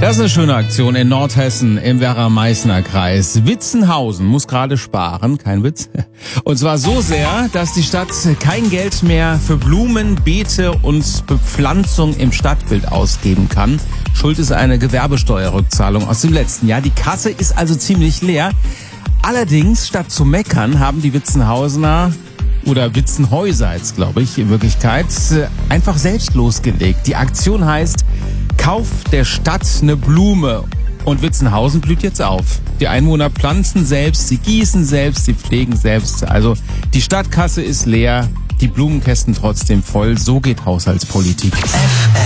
Das ist eine schöne Aktion in Nordhessen im Werra-Meißner-Kreis. Witzenhausen muss gerade sparen, kein Witz. Und zwar so sehr, dass die Stadt kein Geld mehr für Blumen, Beete und Bepflanzung im Stadtbild ausgeben kann. Schuld ist eine Gewerbesteuerrückzahlung aus dem letzten Jahr. Die Kasse ist also ziemlich leer. Allerdings, statt zu meckern, haben die Witzenhausener oder Witzenhäuser jetzt, glaube ich, in Wirklichkeit, einfach selbst losgelegt. Die Aktion heißt Kauf der Stadt eine Blume. Und Witzenhausen blüht jetzt auf. Die Einwohner pflanzen selbst, sie gießen selbst, sie pflegen selbst. Also die Stadtkasse ist leer, die Blumenkästen trotzdem voll. So geht Haushaltspolitik.